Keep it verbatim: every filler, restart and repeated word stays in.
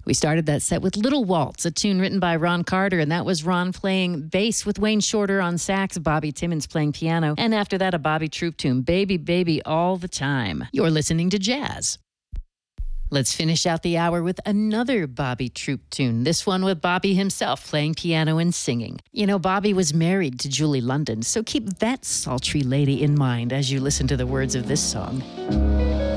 We started that set with Little Waltz, a tune written by Ron Carter, and that was Ron playing bass with Wayne Shorter on sax, Bobby Timmons playing piano, and after that, a Bobby Troop tune, Baby, Baby, All the Time. You're listening to Jazz. Let's finish out the hour with another Bobby Troop tune, this one with Bobby himself playing piano and singing. You know, Bobby was married to Julie London, so keep that sultry lady in mind as you listen to the words of this song.